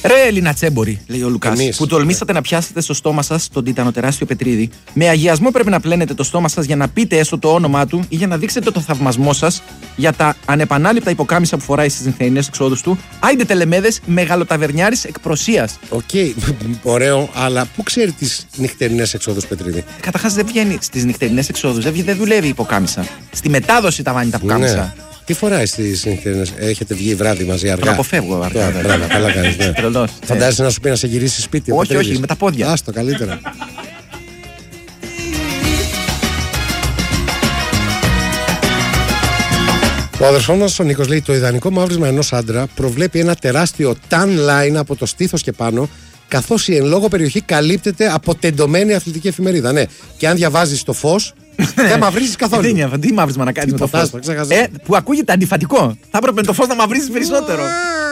Ρε Ελληνατσέμποροι, λέει ο Λουκάς, που τολμήσατε να πιάσετε στο στόμα σας τον τιτανοτεράστιο Πετρίδη. Με αγιασμό πρέπει να πλένετε το στόμα σας για να πείτε έστω το όνομά του ή για να δείξετε το θαυμασμό σας για τα ανεπανάληπτα υποκάμισα που φοράει στις νυχτερινές εξόδους του. Άιντε τελεμέδες, μεγαλοταβερνιάρης εκ προσίας. Οκ, ωραίο, αλλά πού ξέρει τις νυχτερινές εξόδους Πετρίδη? Καταρχάς δεν βγαίνει στις νυχτερινές εξόδους, δεν δουλεύει η υποκάμισα. Στη μετάδοση τα βάνει τα υποκάμισα. Ναι. Τι φοράει στις νυχτερινές? Έχετε βγει βράδυ μαζί αργά? Τον αποφεύγω αργά. Μπράβο, καλά κάνεις. Ναι. Φαντάζεσαι να σου πει να σε γυρίσει σπίτι? Όχι, με τα πόδια. Άστο, καλύτερα. Ο αδερφός μας ο Νίκος λέει: το ιδανικό μαύρισμα ενός άντρα προβλέπει ένα τεράστιο tan line από το στήθος και πάνω, καθώς η εν λόγω περιοχή καλύπτεται από τεντωμένη αθλητική εφημερίδα. Ναι, και αν διαβάζεις το φως, δεν μαυρίζεις καθόλου. Τι μαύρισμα να κάνεις με το φως? Που ακούγεται αντιφατικό. Θα έπρεπε το φως να μαυρίζεις περισσότερο.